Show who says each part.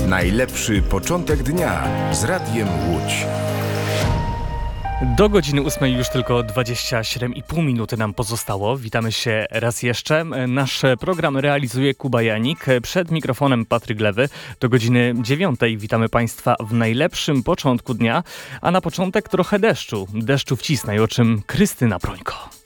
Speaker 1: Najlepszy początek dnia z Radiem Łódź.
Speaker 2: Do godziny 8 już tylko 27,5 minuty nam pozostało. Witamy się raz jeszcze. Nasz program realizuje Kuba Janik. Przed mikrofonem Patryk Lewy. Do godziny 9 witamy Państwa w najlepszym początku dnia. A na początek trochę deszczu. Deszczu wcisnaj, o czym Krystyna Prońko.